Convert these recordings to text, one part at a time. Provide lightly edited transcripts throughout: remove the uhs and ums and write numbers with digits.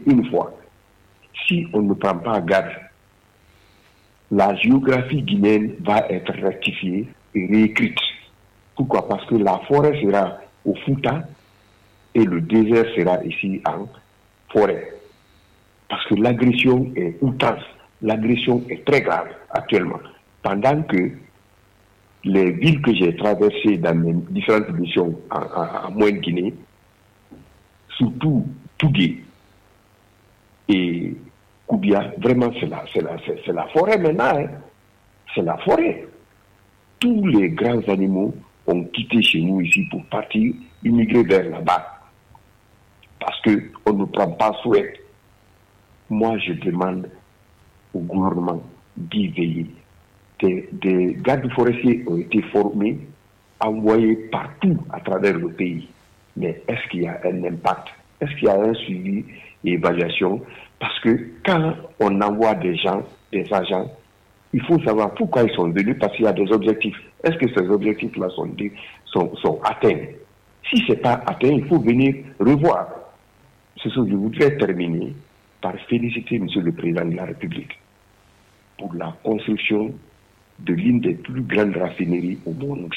une fois. Si on ne prend pas garde, la géographie guinéenne va être rectifiée et réécrite. Pourquoi? Parce que la forêt sera au Fouta et le désert sera ici en forêt. Parce que l'agression est outrance, l'agression est très grave actuellement. Pendant que les villes que j'ai traversées dans mes différentes missions en Moyenne-Guinée, surtout Tougué et Koubia, vraiment c'est la forêt maintenant. Hein. C'est la forêt. Tous les grands animaux ont quitté chez nous ici pour partir immigrer vers là-bas. Parce qu'on ne prend pas soin. Moi, je demande au gouvernement d'y veiller. Des gardes forestiers ont été formés, envoyés partout à travers le pays. Mais est-ce qu'il y a un impact? Est-ce qu'il y a un suivi et évaluation? Parce que quand on envoie des gens, des agents, il faut savoir pourquoi ils sont venus, parce qu'il y a des objectifs. Est-ce que ces objectifs-là sont atteints? Si ce n'est pas atteint, il faut venir revoir. C'est ce que je voudrais terminer par féliciter M. le Président de la République pour la construction de l'une des plus grandes raffineries au monde.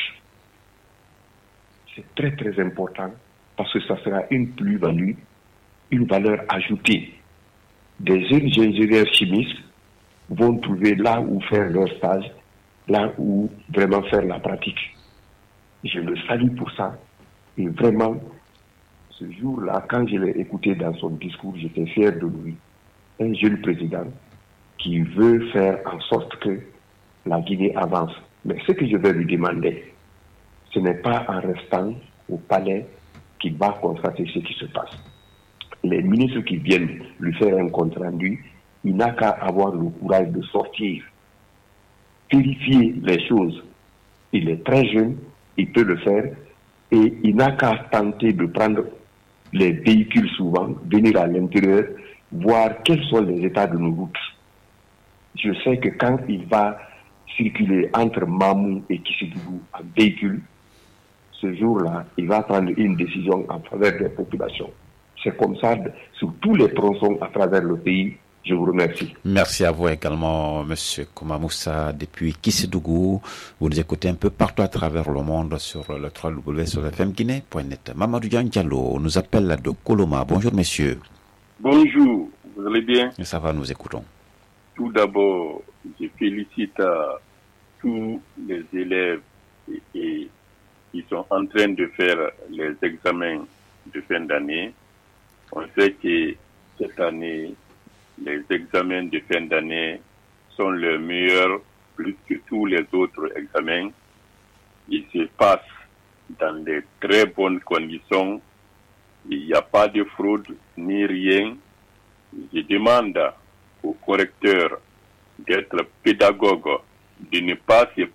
C'est très très important parce que ça sera une plus-value, une valeur ajoutée. Des jeunes ingénieurs chimistes vont trouver là où faire leur stage, là où vraiment faire la pratique. Je le salue pour ça. Et vraiment, ce jour-là, quand je l'ai écouté dans son discours, j'étais fier de lui. Un jeune président qui veut faire en sorte que la Guinée avance. Mais ce que je vais lui demander, ce n'est pas en restant au palais qu'il va constater ce qui se passe. Les ministres qui viennent lui faire un compte rendu, il n'a qu'à avoir le courage de sortir, vérifier les choses. Il est très jeune, il peut le faire, et il n'a qu'à tenter de prendre les véhicules souvent, venir à l'intérieur, voir quels sont les états de nos routes. Je sais que quand il va circuler entre Mamou et Kissédougou en véhicule, ce jour-là, il va prendre une décision en faveur des populations. C'est comme ça sur tous les tronçons à travers le pays. Je vous remercie. Merci à vous également, M. Koumamoussa, depuis Kissédougou. Vous nous écoutez un peu partout à travers le monde sur le www.fmguinée.net. Mamadou Diallo nous appelle de Koloma. Bonjour, messieurs. Bonjour, vous allez bien? Et ça va, nous écoutons. Tout d'abord, je félicite tous les élèves qui sont en train de faire les examens de fin d'année. On sait que cette année, les examens de fin d'année sont les meilleurs plus que tous les autres examens. Ils se passent dans de très bonnes conditions. Il n'y a pas de fraude ni rien. Je demande aux correcteurs d'être pédagogues, de ne pas se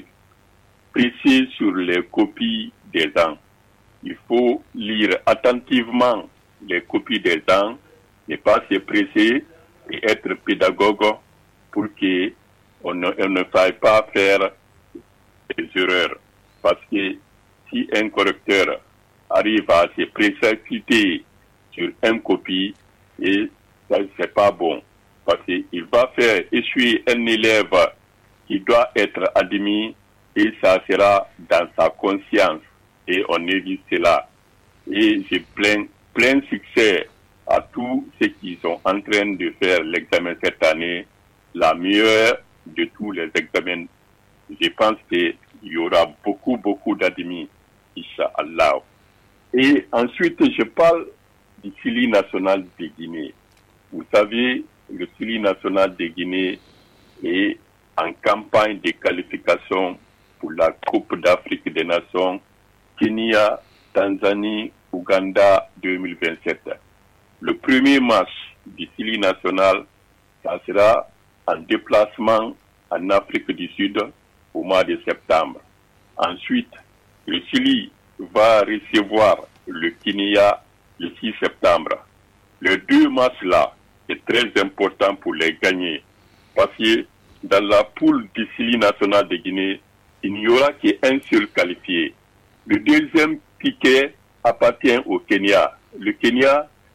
presser sur les copies des ans. Il faut lire attentivement les copies des ans, ne pas se presser et être pédagogue pour qu'on ne faille pas faire des erreurs. Parce que si un correcteur arrive à se précipiter sur une copie, et ça c'est pas bon. Parce qu'il va faire essuyer un élève qui doit être admis et ça sera dans sa conscience et on évite cela. Et j'ai plein succès à tous ceux qui sont en train de faire l'examen cette année, la meilleure de tous les examens. Je pense qu'il y aura beaucoup d'admis, Inch'Allah. Et ensuite, je parle du CILI national de Guinée. Vous savez, le CILI national de Guinée est en campagne de qualification pour la Coupe d'Afrique des Nations Kenya, Tanzanie, Ouganda 2027. Le premier match du CILI national, ça sera en déplacement en Afrique du Sud au mois de septembre. Ensuite, le CILI va recevoir le Kenya le 6 septembre. Les deux matchs-là, c'est très important pour les gagner. Parce que dans la poule du CILI national de Guinée, il n'y aura qu'un seul qualifié. Le deuxième piquet appartient au Kenya. Le Kenya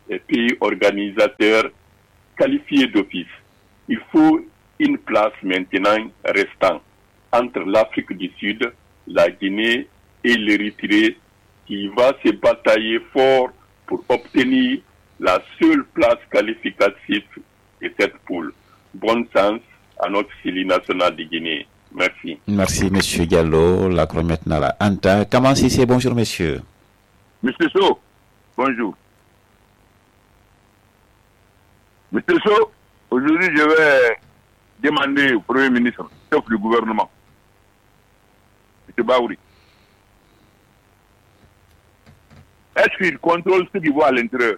les pays organisateurs qualifiés d'office. Il faut une place maintenant restant entre l'Afrique du Sud, la Guinée et l'Érythrée qui va se batailler fort pour obtenir la seule place qualificative de cette poule. Bon sens à notre Syli national de Guinée. Merci. Merci, M. Diallo. La parole maintenant à Anta. Comment c'est? Bonjour, monsieur. Monsieur So, bonjour. Monsieur So, aujourd'hui, je vais demander au Premier ministre, chef du gouvernement, M. Baouri, est-ce qu'il contrôle ce qui va à l'intérieur?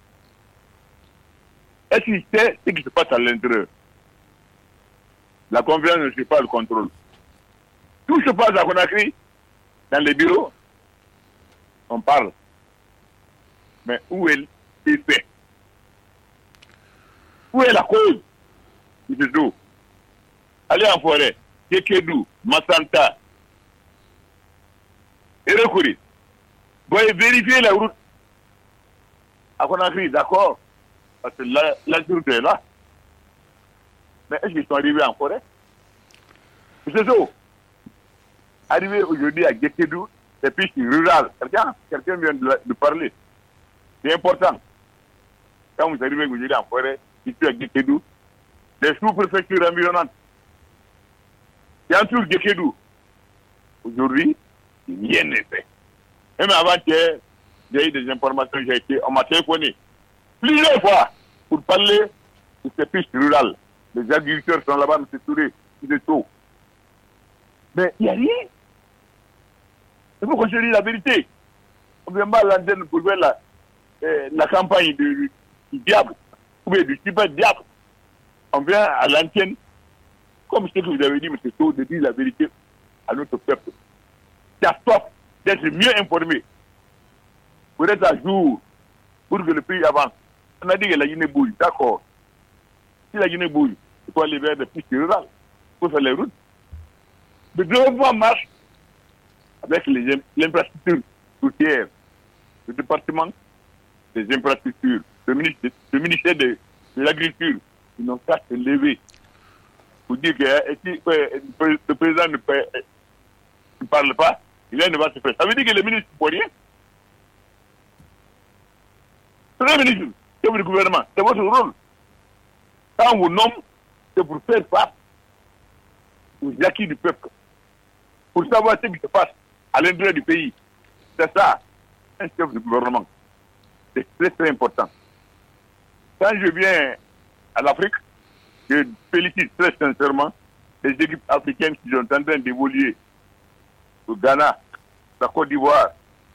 Est-ce qu'il sait ce qui se passe à l'intérieur? La confiance ne suit pas le contrôle. Tout se passe à Conakry, dans les bureaux, on parle. Mais où est l'effet? Où est la cause du dos? Allez en forêt, Kekedou, Massanta, et recourir. Vous allez vérifier la route à Conakry, d'accord? Parce que la route est là. Mais est-ce qu'ils sont arrivés en forêt? C'est ça. Arrivé aujourd'hui à Gekedou, c'est plus rural. Quelqu'un vient de parler. C'est important. Quand vous arrivez aujourd'hui en forêt, ici à Gekedou, les sous-préfectures environnantes, qui entourent Gekedou, aujourd'hui, rien n'est fait. Même avant-hier, j'ai eu des informations, on m'a téléphoné plusieurs fois pour parler de ces pistes rurales. Les agriculteurs sont là-bas, M. Touré, c'est tout. Mais il n'y a rien. Il faut qu'on se dise la vérité. On ne vient pas à l'antenne pour voir la campagne du diable, ou bien du super diable. On vient à l'antenne, comme ce que vous avez dit, M. Tour, de dire la vérité à notre peuple. Il y a soif d'être mieux informé, pour être à jour, pour que le pays avance. On a dit que la Guinée bouge, d'accord. Si la Guinée bouge, il faut aller vers des pistes rurales, il faut faire les routes. Le développement marche avec l'infrastructure routière, le département des infrastructures, le ministère de l'Agriculture, ils n'ont qu'à se lever pour dire que le président ne parle pas, rien ne va se faire. Ça veut dire que le ministre ne peut rien. Premier ministre, chef du gouvernement, c'est votre rôle. Quand on vous nomme, c'est pour faire face aux acquis du peuple, pour savoir ce qui se passe à l'intérieur du pays. C'est ça, un chef de gouvernement. C'est très très important. Quand je viens à l'Afrique, je félicite très sincèrement les équipes africaines qui sont en train d'évoluer au Ghana, la Côte d'Ivoire.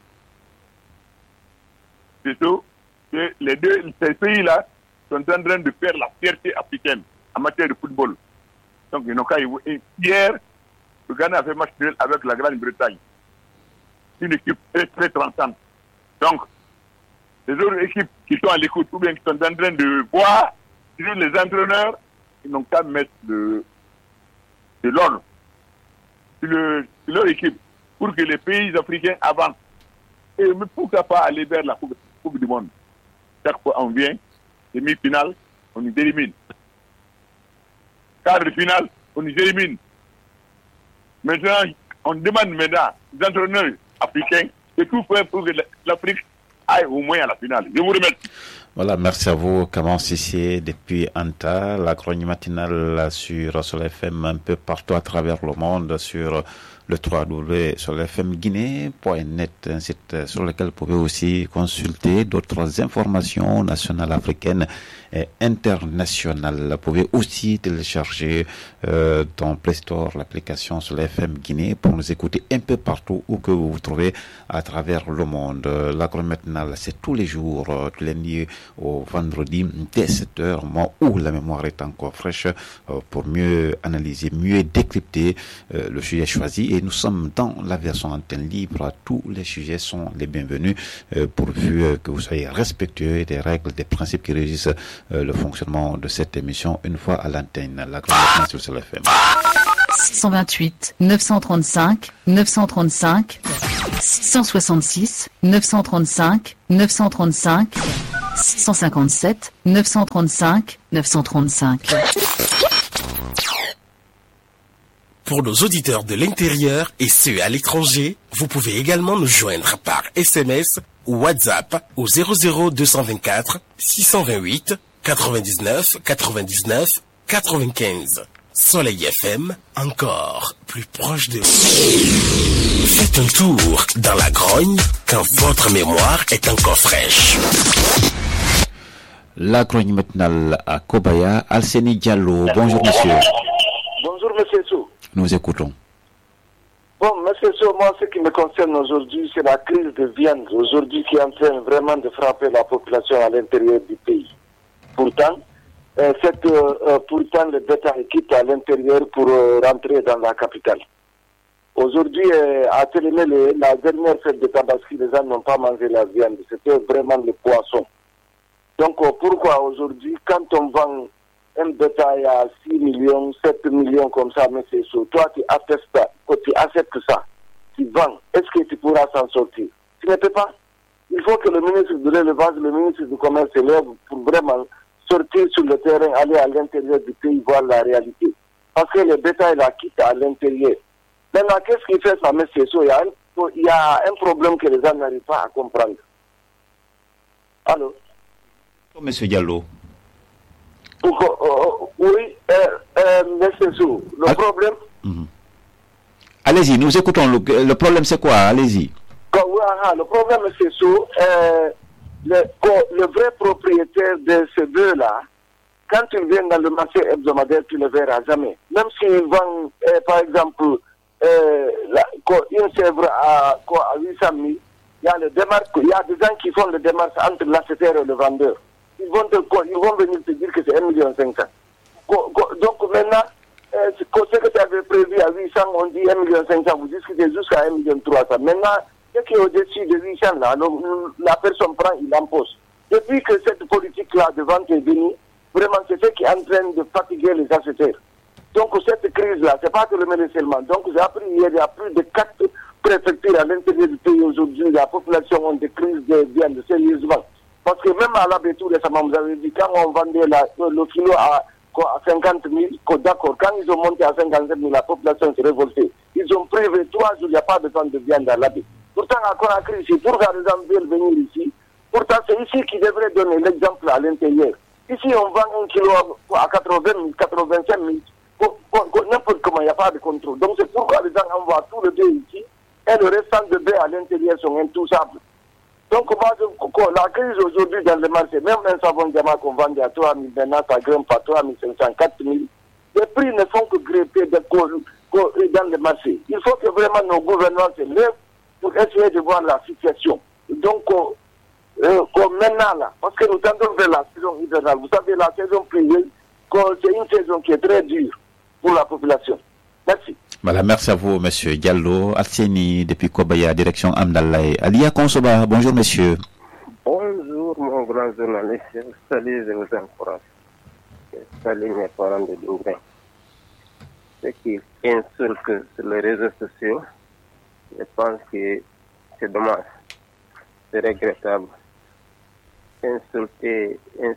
C'est tout. Ces pays-là sont en train de faire la fierté africaine en matière de football. Donc, ils n'ont qu'à évoluer. Hier, le Ghana a fait match nul avec la Grande-Bretagne. Une équipe très, très transcendante. Donc, les autres équipes qui sont à l'écoute ou bien qui sont en train de voir, les entraîneurs, ils n'ont qu'à mettre de l'ordre sur leur équipe pour que les pays africains avancent. Et mais pourquoi pas aller vers la Coupe du Monde? Chaque fois on vient, demi-finale, on nous élimine. Quart de finale, on nous élimine. Maintenant, on demande maintenant aux entraîneurs africains de tout faire pour que l'Afrique aille au moins à la finale. Je vous remercie. Voilà, merci à vous, Kamon Sissé, depuis Anta, la chronique matinale sur Sol FM un peu partout à travers le monde, sur le www.solfmguinée.net, un site sur lequel vous pouvez aussi consulter d'autres informations nationales, africaines et internationales. Vous pouvez aussi télécharger dans Play Store l'application Sol FM Guinée pour nous écouter un peu partout où que vous vous trouvez à travers le monde. La chronique matinale, c'est tous les jours, du lundi au vendredi, dès 7h, où la mémoire est encore fraîche, pour mieux analyser, mieux décrypter le sujet choisi. Et nous sommes dans la version antenne libre. Tous les sujets sont les bienvenus, pourvu que vous soyez respectueux des règles, des principes qui régissent le fonctionnement de cette émission une fois à l'antenne. La grande sur Sol FM. 628 935 935 666 935 935 657 935 935. Pour nos auditeurs de l'intérieur et ceux à l'étranger, vous pouvez également nous joindre par SMS ou WhatsApp au 00 224 628 99 99 95. Soleil FM, encore plus proche de vous. Faites un tour dans la grogne quand votre mémoire est encore fraîche. La grogne matinale à Kobaya, Alseni Diallo. Bonjour monsieur. Bonjour monsieur Sou. Nous écoutons. Bon, monsieur Sou, moi ce qui me concerne aujourd'hui, c'est la crise de viande aujourd'hui qui est en train vraiment de frapper la population à l'intérieur du pays. Pourtant, le bétail quitte à l'intérieur pour rentrer dans la capitale. Aujourd'hui, à Télémé, la dernière fête de Tabaski, les gens n'ont pas mangé la viande. C'était vraiment le poisson. Donc, pourquoi aujourd'hui, quand on vend un bétail à 6 millions, 7 millions comme ça, mais c'est chaud. Toi, tu acceptes ça. Tu vends. Est-ce que tu pourras s'en sortir? Tu ne peux pas. Il faut que le ministre de l'élevage, le ministre du commerce s'élève pour vraiment sortir sur le terrain, aller à l'intérieur du pays, voir la réalité. Parce que le bétail la quitte à l'intérieur. Maintenant, qu'est-ce qui fait ça, M. Sow? Il y a un problème que les gens n'arrivent pas à comprendre. Allô? Monsieur Diallo. Oui, M. Sow, le problème... Allez-y, nous écoutons. Le problème, c'est quoi? Allez-y. Le problème, M. Sow, le vrai propriétaire de ce bœuf-là, quand il vient dans le marché hebdomadaire, tu ne le verras jamais. Même s'il vend, par exemple, une chèvre à 800 000, il y a des gens qui font le démarche entre l'acheteur et le vendeur. Ils vont venir te dire que c'est 1,5 million. Donc maintenant, ce que tu avais prévu à 800, on dit 1,5 million, vous discutez jusqu'à 1,3 million. Maintenant, ce qui est au-dessus de 800, là, la personne prend, il impose. Depuis que cette politique-là de vente est venue, vraiment, c'est ce qui est en train de fatiguer les acheteurs. Donc, cette crise-là, c'est pas que le mérite seulement. Donc, j'ai appris hier, il y a plus de 4 préfectures à l'intérieur du pays aujourd'hui. La population a des crises de viande, sérieusement. Parce que même à l'abbé tout récemment, vous avez dit, quand on vendait le kilo à 50 000, d'accord, quand ils ont monté à 57 000, la population s'est révoltée. Ils ont privé 3 jours, il n'y a pas de temps de viande à l'abbé. Pourtant, à Conakry, ici, pour que les gens veulent venir ici, pourtant, c'est ici qu'ils devraient donner l'exemple à l'intérieur. Ici, on vend un kilo à 80 000, 85 000, n'importe comment, il n'y a pas de contrôle. Donc, c'est pourquoi les gens envoient tout le bœuf ici, et le restant de bœuf à l'intérieur sont intouchables. Donc, la crise aujourd'hui dans le marché, même un savon diamant qu'on vendait à 3 000, maintenant, ça grimpe à 3 500, 4 000. Les prix ne font que grimper dans le marché. Il faut que vraiment nos gouvernants se lèvent pour essayer de voir la situation. Donc, maintenant, là, parce que nous tendons vers la saison hivernale. Vous savez, la saison privée, c'est une saison qui est très dure pour la population. Merci. Voilà, merci à vous, monsieur Diallo. Atseni, depuis Kobaya, direction Amdalaï. Alia Konsoba, bonjour, monsieur. Bonjour, mon grand journaliste. Salut, je vous encourage. Salut, mes parents de Dougray. Ce qui insulte sur les réseaux sociaux, je pense que c'est dommage. C'est regrettable. Insulter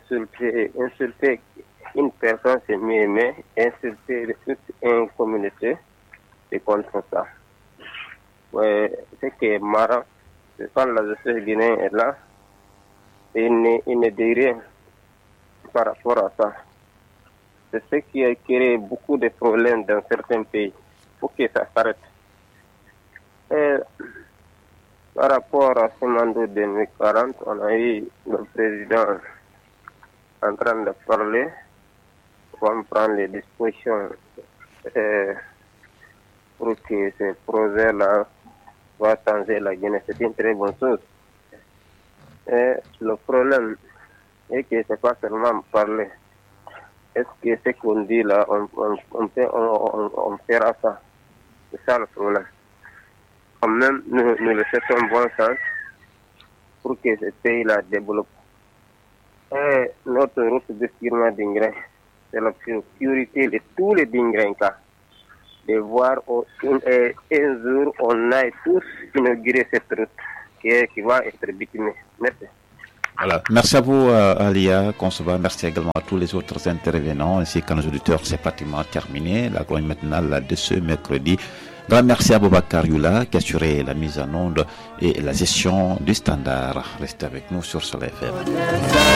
une personne, c'est mieux, mais insulter toute une communauté, c'est contre ça. Ouais, ce qui est marrant, c'est quand la justice guinéenne est là, et il ne dit rien par rapport à ça. C'est ce qui a créé beaucoup de problèmes dans certains pays. Il faut que ça s'arrête. Et par rapport à ce mandat 2040, on a eu le président en train de parler. On prend les dispositions pour que ce projet-là va changer la Guinée. C'est une très bonne chose. Et le problème est que c'est pas seulement parler. Est-ce que ce qu'on dit là, on fera ça? C'est ça le problème. Quand même, nous le faisons bon sens pour que ce pays-là développe. Et notre route de firma d'Ingrain, c'est la priorité de tous les Dingrenka. De voir un jour, on aille tous inaugurer cette route qui va être bitumée. Merci. Voilà. Merci à vous, Alia Consoba. Merci également à tous les autres intervenants ainsi qu'à nos auditeurs. C'est pratiquement terminé. La grogne matinale de ce mercredi. Grand merci à Boubacar Yula qui a assuré la mise en onde et la gestion du standard. Restez avec nous sur Soleil FM.